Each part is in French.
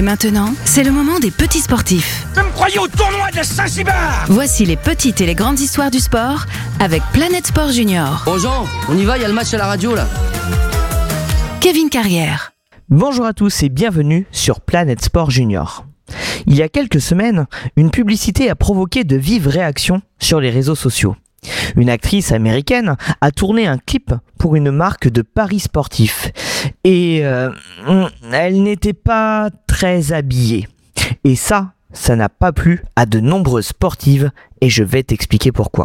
maintenant, c'est le moment des petits sportifs. Je me croyais au tournoi de Saint-Cybard. Voici les petites et les grandes histoires du sport avec Planète Sport Junior. Bon Jean, on y va, il y a le match à la radio là. Kevin Carrière. Bonjour à tous et bienvenue sur Planète Sport Junior. Il y a quelques semaines, une publicité a provoqué de vives réactions sur les réseaux sociaux. Une actrice américaine a tourné un clip pour une marque de paris sportifs et elle n'était pas très habillée. Et ça n'a pas plu à de nombreuses sportives et je vais t'expliquer pourquoi.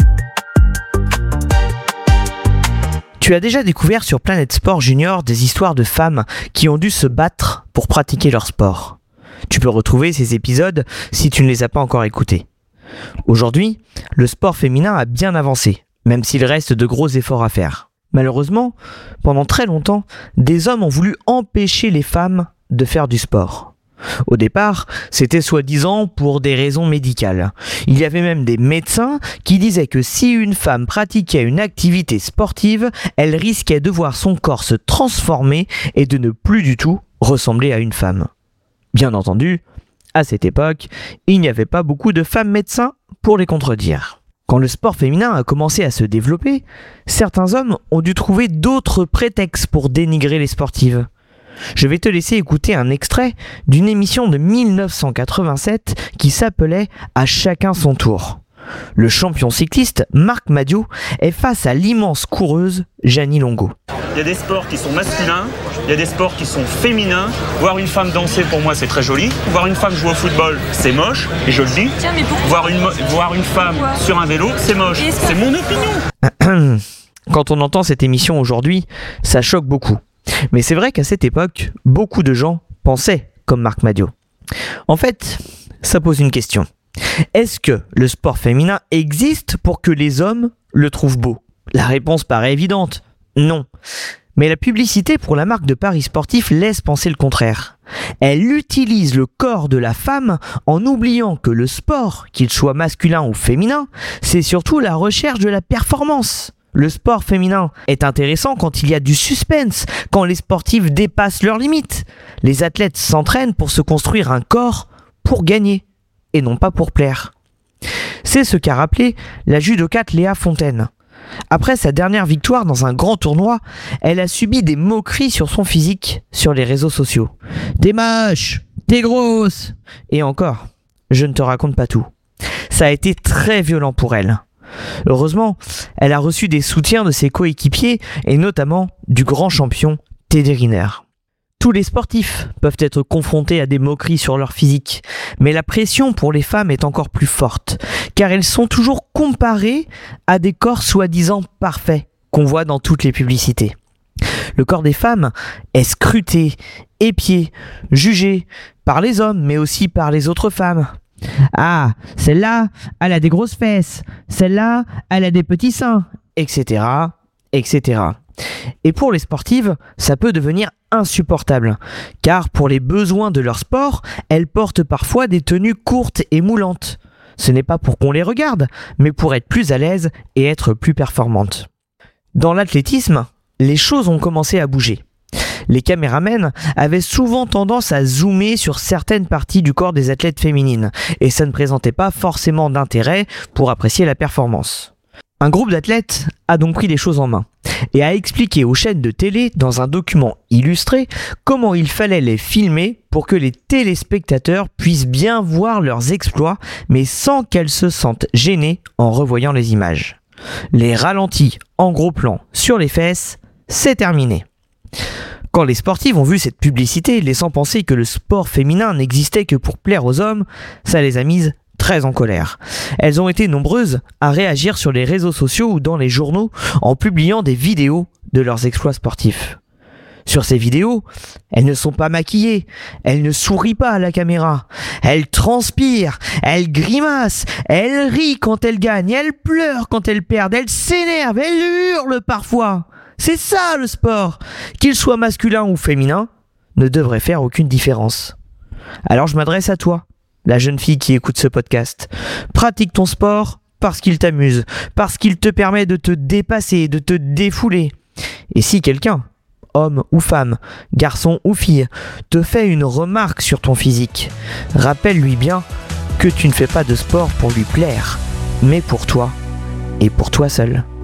Tu as déjà découvert sur Planète Sport Junior des histoires de femmes qui ont dû se battre pour pratiquer leur sport. Tu peux retrouver ces épisodes si tu ne les as pas encore écoutés. Aujourd'hui, le sport féminin a bien avancé, même s'il reste de gros efforts à faire. Malheureusement, pendant très longtemps, des hommes ont voulu empêcher les femmes de faire du sport. Au départ, c'était soi-disant pour des raisons médicales. Il y avait même des médecins qui disaient que si une femme pratiquait une activité sportive, elle risquait de voir son corps se transformer et de ne plus du tout ressembler à une femme. Bien entendu, à cette époque, il n'y avait pas beaucoup de femmes médecins pour les contredire. Quand le sport féminin a commencé à se développer, certains hommes ont dû trouver d'autres prétextes pour dénigrer les sportives. Je vais te laisser écouter un extrait d'une émission de 1987 qui s'appelait « À chacun son tour ». Le champion cycliste Marc Madiot est face à l'immense coureuse Jeannie Longo. Il y a des sports qui sont masculins, il y a des sports qui sont féminins. Voir une femme danser, pour moi, c'est très joli. Voir une femme jouer au football, c'est moche, et je le dis. Voir une femme sur un vélo, c'est moche. C'est mon opinion. Quand on entend cette émission aujourd'hui, ça choque beaucoup. Mais c'est vrai qu'à cette époque, beaucoup de gens pensaient comme Marc Madiot. En fait, ça pose une question. Est-ce que le sport féminin existe pour que les hommes le trouvent beau ? La réponse paraît évidente. Non. Mais la publicité pour la marque de paris sportifs laisse penser le contraire. Elle utilise le corps de la femme en oubliant que le sport, qu'il soit masculin ou féminin, c'est surtout la recherche de la performance. Le sport féminin est intéressant quand il y a du suspense, quand les sportifs dépassent leurs limites. Les athlètes s'entraînent pour se construire un corps pour gagner, et non pas pour plaire. C'est ce qu'a rappelé la judokate Léa Fontaine. Après sa dernière victoire dans un grand tournoi, elle a subi des moqueries sur son physique sur les réseaux sociaux. « T'es moche, t'es grosse !» Et encore, je ne te raconte pas tout. Ça a été très violent pour elle. Heureusement, elle a reçu des soutiens de ses coéquipiers et notamment du grand champion Teddy Riner. Tous les sportifs peuvent être confrontés à des moqueries sur leur physique, mais la pression pour les femmes est encore plus forte, car elles sont toujours comparées à des corps soi-disant parfaits qu'on voit dans toutes les publicités. Le corps des femmes est scruté, épié, jugé par les hommes, mais aussi par les autres femmes. Ah, celle-là, elle a des grosses fesses, celle-là, elle a des petits seins, etc., etc. Et pour les sportives, ça peut devenir insupportable, car pour les besoins de leur sport, elles portent parfois des tenues courtes et moulantes. Ce n'est pas pour qu'on les regarde, mais pour être plus à l'aise et être plus performantes. Dans l'athlétisme, les choses ont commencé à bouger. Les caméramens avaient souvent tendance à zoomer sur certaines parties du corps des athlètes féminines, et ça ne présentait pas forcément d'intérêt pour apprécier la performance. Un groupe d'athlètes a donc pris les choses en main et a expliqué aux chaînes de télé dans un document illustré comment il fallait les filmer pour que les téléspectateurs puissent bien voir leurs exploits mais sans qu'elles se sentent gênées en revoyant les images. Les ralentis en gros plan sur les fesses, c'est terminé. Quand les sportives ont vu cette publicité laissant penser que le sport féminin n'existait que pour plaire aux hommes, ça les a mises très en colère. Elles ont été nombreuses à réagir sur les réseaux sociaux ou dans les journaux en publiant des vidéos de leurs exploits sportifs. Sur ces vidéos, elles ne sont pas maquillées, elles ne sourient pas à la caméra, elles transpirent, elles grimacent, elles rient quand elles gagnent, elles pleurent quand elles perdent, elles s'énervent, elles hurlent parfois. C'est ça le sport. Qu'il soit masculin ou féminin, ne devrait faire aucune différence. Alors je m'adresse à toi, la jeune fille qui écoute ce podcast. Pratique ton sport parce qu'il t'amuse, parce qu'il te permet de te dépasser, de te défouler. Et si quelqu'un homme ou femme, garçon ou fille, te fait une remarque sur ton physique, rappelle-lui bien que tu ne fais pas de sport pour lui plaire, mais pour toi et pour toi seul.